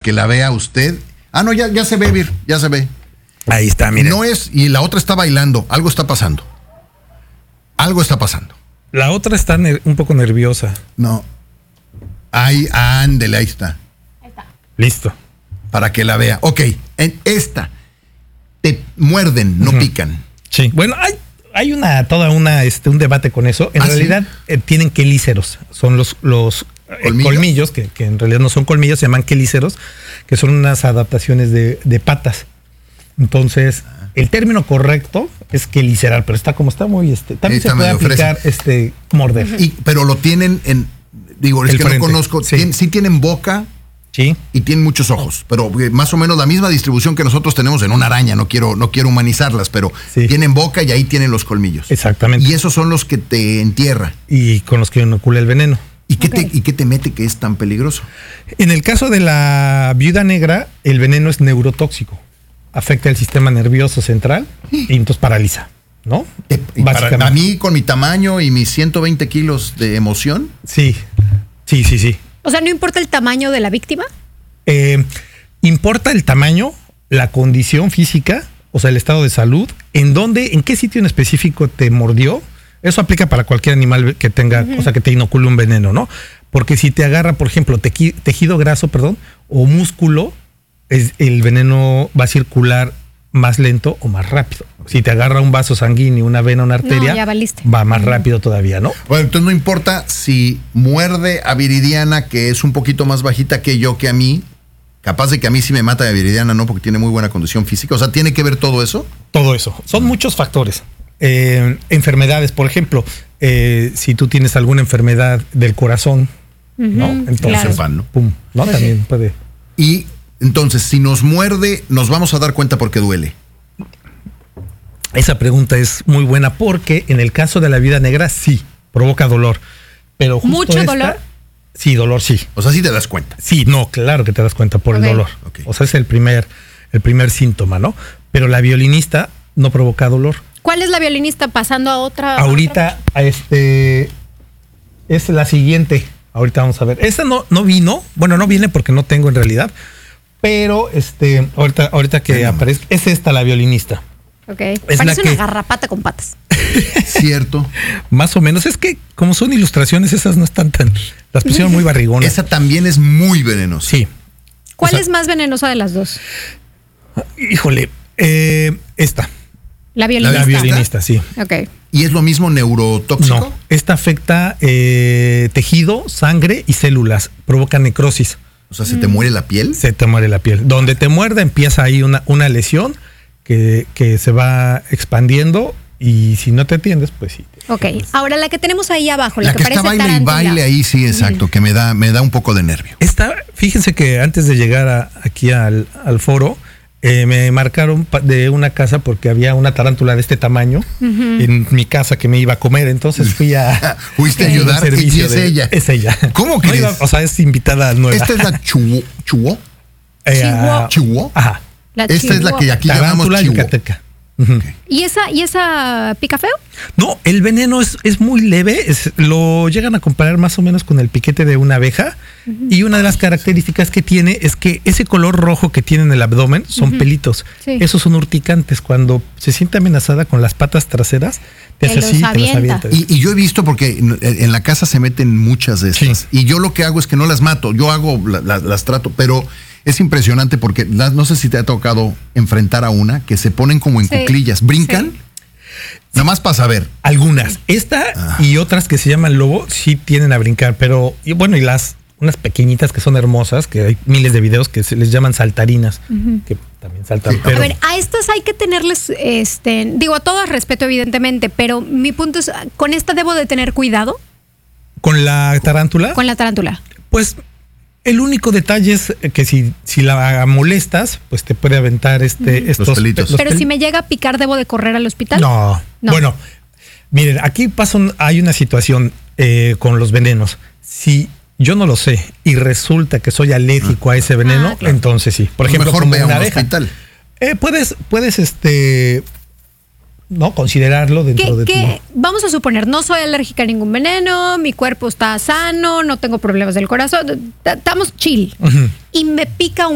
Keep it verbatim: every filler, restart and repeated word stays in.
que la vea usted. Ah, no, ya, ya se ve, Vir, ya se ve. Ahí está, mira. No es, y la otra está bailando, algo está pasando. Algo está pasando. La otra está ner- un poco nerviosa. No. Ahí, ándele, ahí está. Ahí está. Listo. Para que la vea. Ok, en esta. Te muerden, no uh-huh. pican. Sí. Bueno, hay, hay una, toda una, este, un debate con eso. En ¿Ah, realidad sí? eh, tienen quelíceros. Son los, los ¿Colmillos? Eh, colmillos, que, que en realidad no son colmillos, se llaman quelíceros, que son unas adaptaciones de, de patas. Entonces, ah. el término correcto es quelicerar, pero está como está muy, este, también está se puede aplicar este morder. Uh-huh. Y, pero lo tienen en, digo, es el que frente. No conozco, sí. Tien, sí tienen boca. Sí. Y tienen muchos ojos, pero más o menos la misma distribución que nosotros tenemos en una araña. No quiero, no quiero humanizarlas, pero sí. tienen boca y ahí tienen los colmillos. Exactamente. Y esos son los que te entierra. Y con los que inocula el veneno. ¿Y qué, okay. te, ¿Y qué te mete que es tan peligroso? En el caso de la viuda negra, el veneno es neurotóxico. Afecta el sistema nervioso central y entonces paraliza, ¿no? Eh, para, a mí, con mi tamaño y mis ciento veinte kilos de emoción. Sí, sí, sí, sí. O sea, ¿no importa el tamaño de la víctima? Eh, importa el tamaño, la condición física, o sea, el estado de salud, en dónde, en qué sitio en específico te mordió. Eso aplica para cualquier animal que tenga, uh-huh. o sea, que te inocule un veneno, ¿no? Porque si te agarra, por ejemplo, tequi, tejido graso, perdón, o músculo, es, el veneno va a circular más lento o más rápido. Si te agarra un vaso sanguíneo, una vena, una arteria, no, ya valiste. Va más rápido todavía, ¿no? Bueno, entonces no importa si muerde a Viridiana, que es un poquito más bajita que yo, que a mí, capaz de que a mí sí me mata a Viridiana, ¿no? Porque tiene muy buena condición física. O sea, ¿tiene que ver todo eso? Todo eso. Son muchos factores. Eh, enfermedades, por ejemplo, eh, si tú tienes alguna enfermedad del corazón, uh-huh, ¿no? Entonces, claro. ¿no? Pum, ¿no? Sí. También puede. Y entonces, si nos muerde, nos vamos a dar cuenta porque duele. Esa pregunta es muy buena porque en el caso de la viuda negra sí provoca dolor, pero justo ¿mucho esta, dolor? Sí, dolor sí. O sea, sí te das cuenta. Sí, no, claro que te das cuenta por okay. el dolor. Okay. O sea, es el primer, el primer síntoma, ¿no? Pero la violinista no provoca dolor. ¿Cuál es la violinista pasando a otra? Ahorita, a otra? este es la siguiente. Ahorita vamos a ver. Esta no, no vino, bueno, no viene porque no tengo en realidad, pero este, ahorita, ahorita que Venga. aparezca, es esta la violinista. Ok. Es Parece una que, garrapata con patas. Cierto. Más o menos. Es que como son ilustraciones, esas no están tan... Las pusieron muy barrigonas. Esa también es muy venenosa. Sí. ¿Cuál o sea, es más venenosa de las dos? Híjole, eh, esta. La violinista. La violinista, sí. Ok. ¿Y es lo mismo neurotóxico? No. Esta afecta eh, tejido, sangre y células. Provoca necrosis. O sea, ¿se mm. te muere la piel? Se te muere la piel. Donde te muerda empieza ahí una, una lesión que, que se va expandiendo y si no te atiendes, pues sí. Ok, ahora la que tenemos ahí abajo, la, la que, que parece está baile tarántula. y baile ahí, sí, exacto, mm. que me da, me da un poco de nervio. Esta, fíjense que antes de llegar a, aquí al, al foro, eh, me marcaron de una casa porque había una tarántula de este tamaño uh-huh. en mi casa que me iba a comer, entonces fui a... ¿Fuiste a ayudar? Y es de, ella. Es ella. ¿Cómo que no iba, O sea, es invitada nueva. ¿Esta es la chuo? ¿Chuo? Eh, ¿Chuo? Ajá. La Esta chihuo. es la que aquí tarántula llamamos yucateca. Uh-huh. Okay. ¿Y esa, ¿Y esa pica feo? No, el veneno es, es muy leve, es, lo llegan a comparar más o menos con el piquete de una abeja uh-huh. y una de las características que tiene es que ese color rojo que tiene en el abdomen son uh-huh. pelitos. Sí. Esos son urticantes. Cuando se siente amenazada con las patas traseras, te hace así y te los avienta. Y, y yo he visto porque en, en la casa se meten muchas de estas sí. y yo lo que hago es que no las mato, yo hago la, la, las trato, pero... Es impresionante porque no sé si te ha tocado enfrentar a una que se ponen como en sí, cuclillas, brincan, sí. nada más para saber. Algunas, esta ah. y otras que se llaman lobo sí tienen a brincar, pero y bueno, y las unas pequeñitas que son hermosas, que hay miles de videos que se les llaman saltarinas, uh-huh. que también saltan. Sí. Pero... A ver, a estas hay que tenerles, este, digo, a todas respeto evidentemente, pero mi punto es, ¿con esta debo de tener cuidado? ¿Con la tarántula? Con la tarántula. Pues... El único detalle es que si, si la molestas, pues te puede aventar este, mm. estos los pelitos. Los Pero pel- si me llega a picar, ¿debo de correr al hospital? No. no. Bueno, miren, aquí pasa un, hay una situación eh, con los venenos. Si yo no lo sé y resulta que soy alérgico ah. a ese veneno, ah, claro. entonces sí. Por ejemplo, mejor como ve a un abeja, hospital. Eh, puedes, puedes, este... No, considerarlo dentro de ¿Qué? tu... Vamos a suponer, no soy alérgica a ningún veneno, mi cuerpo está sano, no tengo problemas del corazón, estamos chill. Uh-huh. Y me pica un